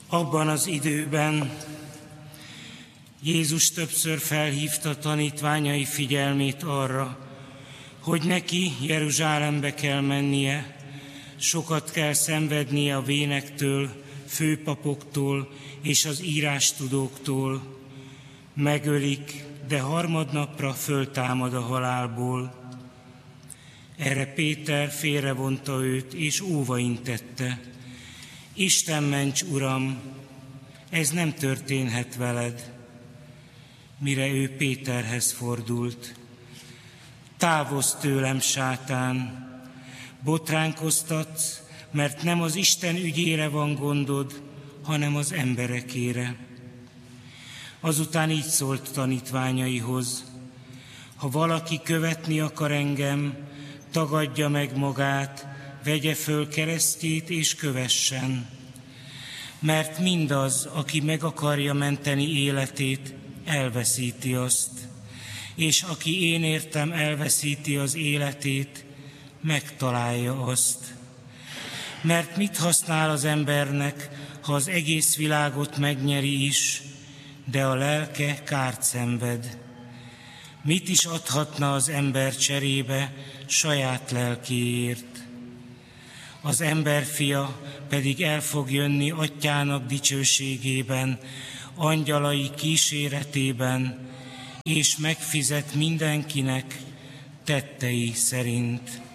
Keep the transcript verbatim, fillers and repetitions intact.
Abban az időben Jézus többször felhívta tanítványai figyelmét arra, hogy neki Jeruzsálembe kell mennie, sokat kell szenvednie a vénektől, főpapoktól és az írástudóktól. Megölik, de harmadnapra föltámad a halálból. Erre Péter félrevonta őt, és óvaintette: Isten ments, Uram, ez nem történhet veled. Mire ő Péterhez fordult: Távozz tőlem, sátán, botránkoztatsz, mert nem az Isten ügyére van gondod, hanem az emberekére. Azután így szólt tanítványaihoz: Ha valaki követni akar engem, tagadja meg magát, vegye föl keresztjét és kövessen. Mert mindaz, aki meg akarja menteni életét, elveszíti azt, és aki én értem elveszíti az életét, megtalálja azt. Mert mit használ az embernek, ha az egész világot megnyeri is, de a lelke kárt szenved? Mit is adhatna az ember cserébe saját lelkéért? Az emberfia pedig el fog jönni atyának dicsőségében, angyalai kíséretében, és megfizet mindenkinek tettei szerint.